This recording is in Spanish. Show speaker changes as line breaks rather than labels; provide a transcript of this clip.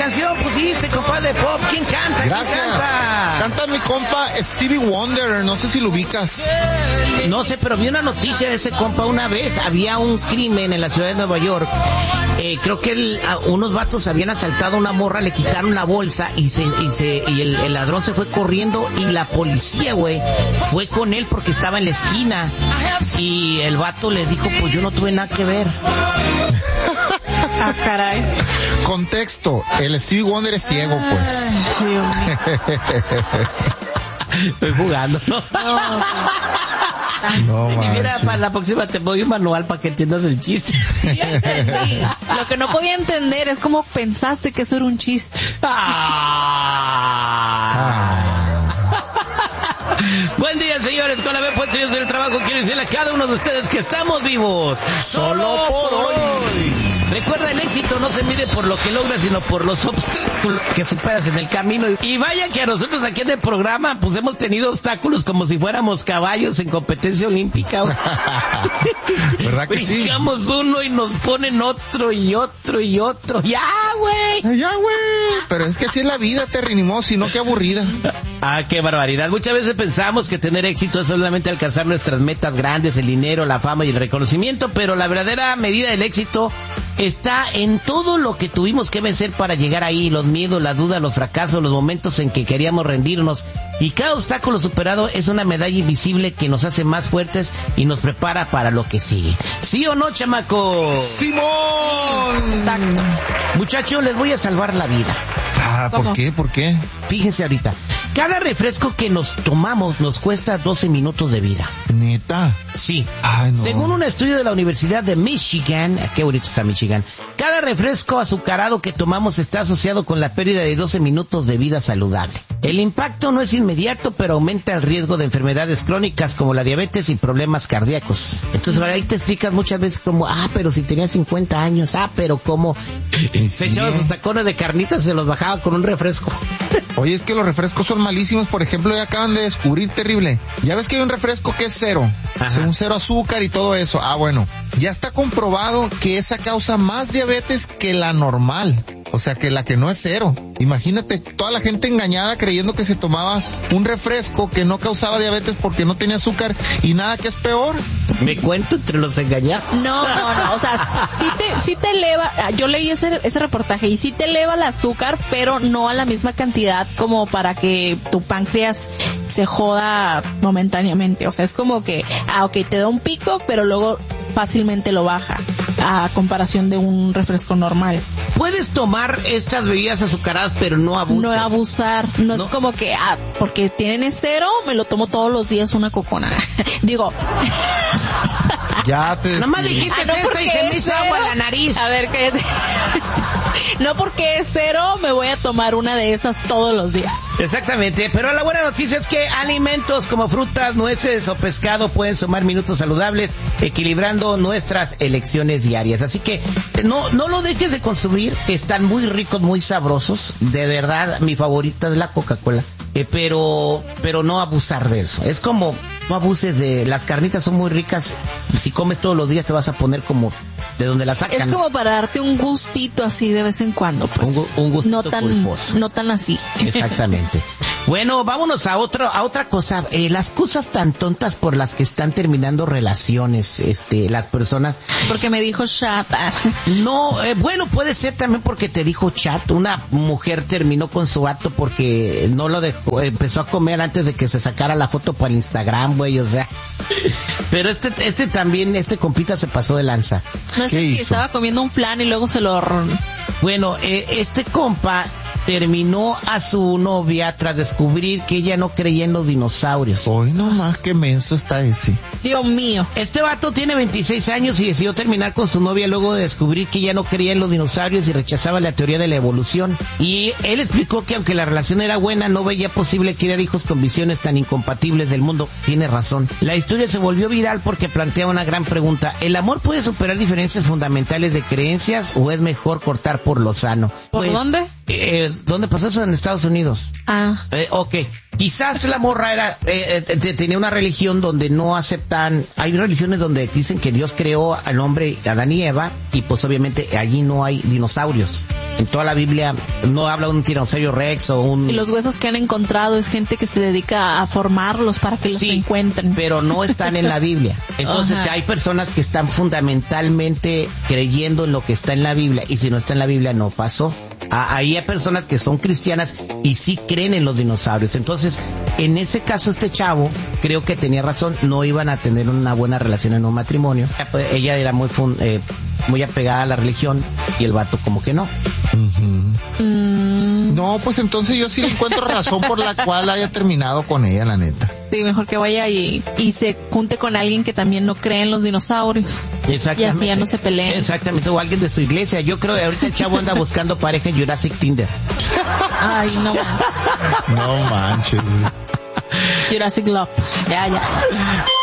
canción pusiste, compadre Pop? ¿Quién canta?
Gracias.
¿Quién canta?
Canta mi compa Stevie Wonder, no sé si lo ubicas.
No sé, pero vi una noticia de ese compa una vez. Había un crimen en la ciudad de Nueva York. Creo que unos vatos habían asaltado a una morra, le quitaron la bolsa y el ladrón se fue corriendo y la policía, güey, fue con él porque estaba en la esquina y el vato le dijo, pues yo no tuve nada que ver.
Ah, caray.
Contexto, el Stevie Wonder es ciego, pues.
Estoy jugando, ¿no?
No,
y mira,
manches.
para la próxima te doy un manual para que entiendas el chiste.
Sí, ya entendí. Lo que no podía entender es cómo pensaste que eso era un chiste.
Buen día, señores. Con haber puesto ellos en el trabajo, quiero decirle a cada uno de ustedes que estamos vivos solo por hoy. Recuerda, el éxito no se mide por lo que logras, sino por los obstáculos que superas en el camino. Y vaya que a nosotros aquí en el programa, pues hemos tenido obstáculos como si fuéramos caballos en competencia olímpica.
¿Verdad que sí?
Brincamos uno y nos ponen otro y otro y otro. ¡Ya, güey!
Ya, güey. Pero es que así es la vida, Terry, ni modo, sino que aburrida.
Ah, qué barbaridad. Muchas veces pensamos que tener éxito es solamente alcanzar nuestras metas grandes, el dinero, la fama y el reconocimiento, pero la verdadera medida del éxito está en todo lo que tuvimos que vencer para llegar ahí, los miedos, las dudas, los fracasos, los momentos en que queríamos rendirnos. Y cada obstáculo superado es una medalla invisible que nos hace más fuertes y nos prepara para lo que sigue. ¿Sí o no, chamacos?
¡Simón!
Exacto.
Muchachos, les voy a salvar la vida.
Ah, ¿por
¿Cómo?
qué? ¿Por qué?
Fíjense ahorita. Cada refresco que nos tomamos nos cuesta 12 minutos de vida.
¿Neta?
Sí.
Ay, no.
Según un estudio de la Universidad de Michigan, qué bonito está Michigan, cada refresco azucarado que tomamos está asociado con la pérdida de 12 minutos de vida saludable. El impacto no es inmediato, pero aumenta el riesgo de enfermedades crónicas como la diabetes y problemas cardíacos. Entonces, ahí te explicas muchas veces como, pero si tenía 50 años, pero como se echaba sus tacones de carnitas y se los bajaba con un refresco.
Oye, es que los refrescos son malísimos. Por ejemplo, ya acaban de descubrir, terrible. Ya ves que hay un refresco que es cero.
Ajá.
Un cero azúcar y todo eso. Bueno. Ya está comprobado que esa causa más diabetes que la normal. O sea, que la que no es cero. Imagínate toda la gente engañada creyendo que se tomaba un refresco que no causaba diabetes porque no tenía azúcar y nada que es peor.
Me cuento entre los engañados.
No, o sea, sí te eleva, yo leí ese reportaje y sí te eleva el azúcar, pero no a la misma cantidad como para que tu páncreas se joda momentáneamente. O sea, es como que, ok, te da un pico, pero luego fácilmente lo baja a comparación de un refresco normal.
Puedes tomar estas bebidas azucaradas, pero no abuses.
No abusar, no es como que, porque tienen cero, me lo tomo todos los días una cocona. Digo...
Ya te
Nada más
descubrí.
dijiste
no
eso y
porque
se me
es
hizo agua en
cero.
la nariz.
A ver, cállate. No porque es cero, me voy a tomar una de esas todos los días.
Exactamente, pero la buena noticia es que alimentos como frutas, nueces o pescado pueden sumar minutos saludables, equilibrando nuestras elecciones diarias. Así que no lo dejes de consumir, están muy ricos, muy sabrosos. De verdad, mi favorita es la Coca-Cola. Pero no abusar de eso. Es como, no abuses de, las carnitas son muy ricas. Si comes todos los días te vas a poner como de donde las sacan.
Es como para darte un gustito así de vez en cuando, pues.
Un gustito culposo.
No tan así.
Exactamente. Bueno, vámonos a otra cosa. Las cosas tan tontas por las que están terminando relaciones, las personas.
Porque me dijo chata.
No, bueno, puede ser también porque te dijo chat. Una mujer terminó con su vato porque no lo dejó, empezó a comer antes de que se sacara la foto para Instagram, güey, o sea. Pero también, compita se pasó de lanza.
No es
¿Qué
el que
hizo?
estaba comiendo un flan y luego se lo...
Bueno, este compa terminó a su novia tras descubrir que ella no creía en los dinosaurios.
Hoy nomás qué menso está ese.
Dios mío.
Este vato tiene 26 años y decidió terminar con su novia luego de descubrir que ella no creía en los dinosaurios y rechazaba la teoría de la evolución. Y él explicó que aunque la relación era buena, no veía posible criar hijos con visiones tan incompatibles del mundo. Tiene razón. La historia se volvió viral porque plantea una gran pregunta. ¿El amor puede superar diferencias fundamentales de creencias o es mejor cortar por lo sano?
¿Por dónde?
¿Dónde pasó eso? En Estados Unidos. Ok. Quizás la morra era tenía una religión donde no aceptan. Hay religiones donde dicen que Dios creó al hombre, Adán y Eva, y pues obviamente allí no hay dinosaurios. En toda la Biblia no habla de un tiranosaurio Rex o un...
Y los huesos que han encontrado es gente que se dedica a formarlos para que los encuentren.
Pero no están en la Biblia. Entonces hay personas que están fundamentalmente creyendo en lo que está en la Biblia, y si no está en la Biblia no pasó. Ahí hay personas que son cristianas y sí creen en los dinosaurios. Entonces, en ese caso, este chavo creo que tenía razón, no iban a tener una buena relación en un matrimonio. Ella era muy apegada a la religión y el vato como que no.
No, pues entonces yo sí le encuentro razón por la cual haya terminado con ella, la neta.
Sí, mejor que vaya y se junte con alguien que también no cree en los dinosaurios.
Exactamente.
Y así ya no se peleen.
Exactamente, o alguien de su iglesia. Yo creo que ahorita el chavo anda buscando pareja en Jurassic Tinder.
Ay, no manches.
No manches.
Jurassic Love. Ya.